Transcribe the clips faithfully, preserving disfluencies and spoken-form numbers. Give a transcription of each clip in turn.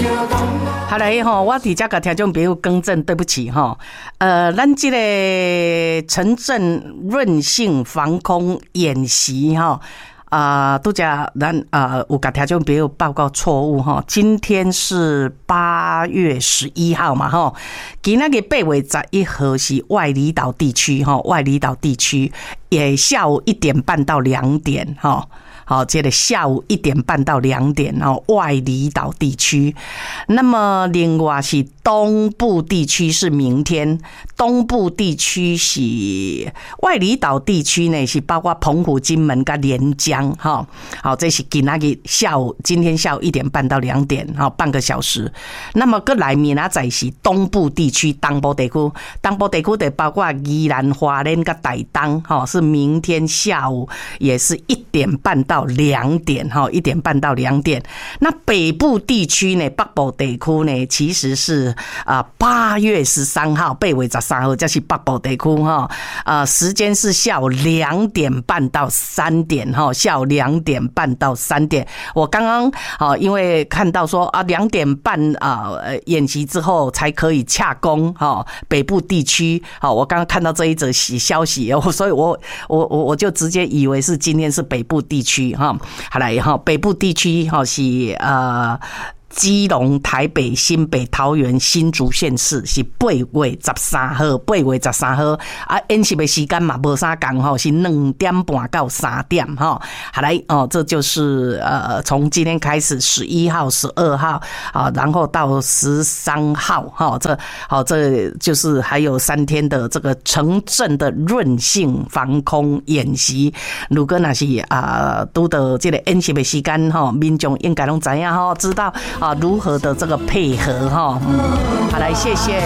好来吼，我伫遮甲听众朋友更正，对不起哈。呃，咱这个城镇韧性防空演习哈。啊，拄则咱啊有甲听众朋友报告错误哈。今天是八月十一号嘛哈，今仔日八月十一号是外离岛地区哈，外离岛地区也下午一点半到两点哈。好，这个下午一点半到两点哦，外离岛地区。那么另外是东部地区是明天，东部地区是外离岛地区呢是包括澎湖、金门跟连江哈。好，这是今仔日下午，今天下午一点半到两点，好，半个小时。那么过来明仔载是东部地区，东部地区，东部地区的包括宜兰、花莲跟台东，哈，是明天下午也是一点半到两点哈，一点半到两点。那北部地区呢，北部地区呢，其实是啊八月十三号，八月十三号，这是北部地区哈。啊，时间是下午两点半到三点哈，下午两点半到三点。我刚刚啊，因为看到说啊，两点半啊演习之后才可以洽公哈，北部地区好，我刚刚看到这一则消息，所以我我我我就直接以为是今天是北部地区哈。好来哈，北部地区哈是呃。基隆、台北、新北、桃园、新竹县市是八月十三号，八月十三号啊，演习的时间嘛无啥讲吼，是两点半到三点哈。好来哦，这就是呃，从今天开始，十一号、十二号啊，然后到十三号哈，这好，这就是还有三天的这个城镇的韧性防空演习。如果那是啊，拄到这个演习的时间哈，民众应该拢知影哈，知道。啊，如何的这个配合哈？嗯，好，来谢谢。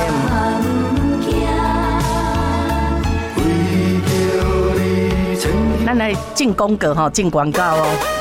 咱来进广告哈，进广告哦。